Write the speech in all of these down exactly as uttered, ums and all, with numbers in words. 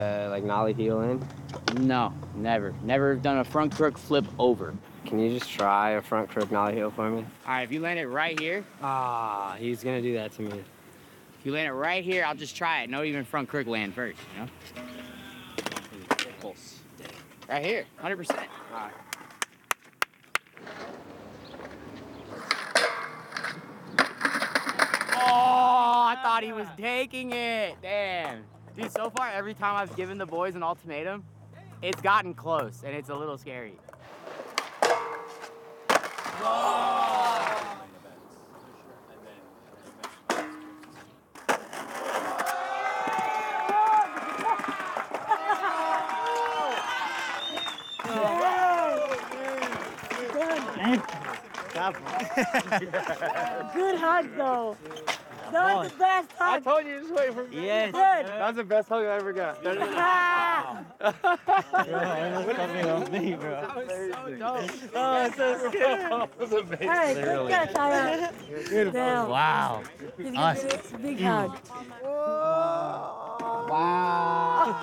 Uh, like nollie heel in? No, never. Never done a front crook flip over. Can you just try a front crook nollie heel for me? All right, if you land it right here. Ah, he's gonna do that to me. If you land it right here, I'll just try it. No even front crook land first, you know? Right here, one hundred percent. All right. Oh, I thought he was taking it. Damn. Dude, so far, every time I've given the boys an ultimatum, it's gotten close, and it's a little scary. Good hug, though. That was the best I hug. told you just wait for me. Yes. Good. That was the best hug I ever got. Ah. coming on me, bro. That was so dope. Oh, it's so scary. That was amazing. Hey, good catch, Tyler. Damn. Wow. He's Us. a big, big hug. Wow.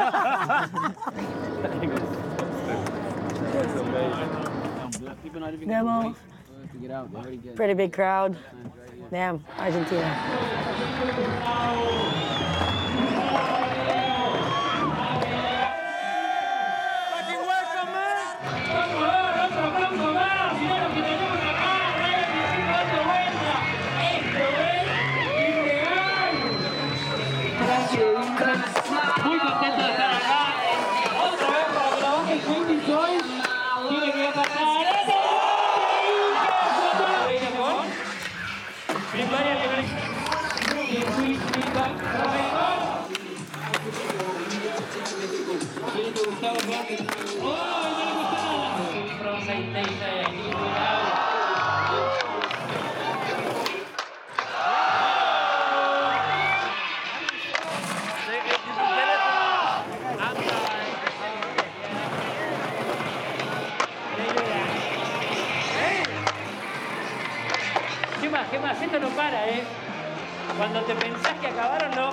Demo. Pretty big crowd. Damn, Argentina. Muy contento de estar acá. Otra vez para que la baje Quincy Joyce. Tiene que pasar. ¿Qué más? ¿Qué más? Esto no para, ¿eh? Cuando te pensás que acabaron, no.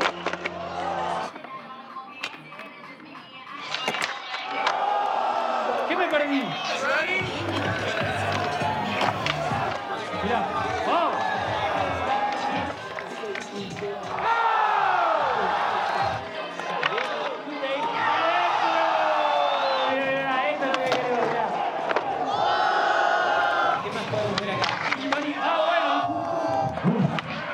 ¿Qué me perdí? Mirá. ¡Oh! Esto es lo que queremos, mirá. ¿Qué más podemos ver acá? Tony, ah, bueno.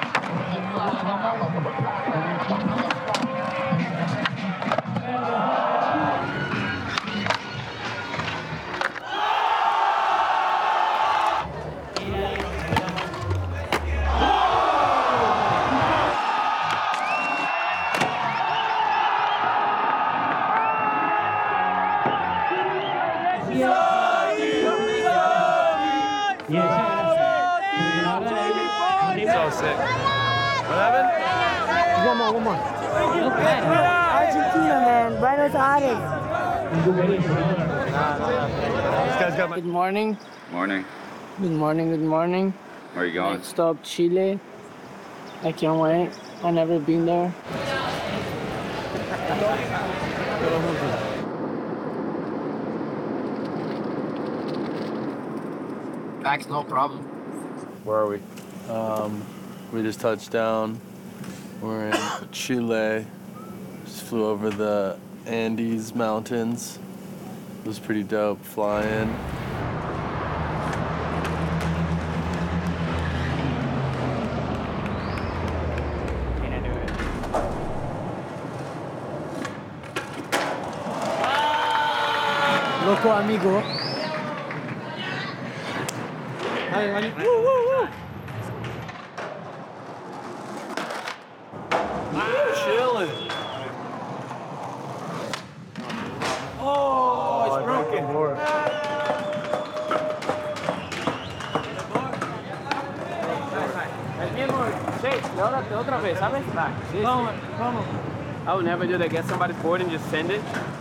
So sick. What happened? One more, one more. Argentina, man. Buenos Aires. This guy's got my. Good morning. Morning. Good morning. Good morning. Where are you going? Next stop, Chile. I can't wait. I've never been there. Facts, no problem. Where are we? Um, we just touched down. We're in Chile. Just flew over the Andes Mountains. It was pretty dope flying. Loco amigo. Chilling. Oh, it's broken. Otra vez, ¿sabes? Vamos, vamos. I would never do that. Get somebody's board and just send it.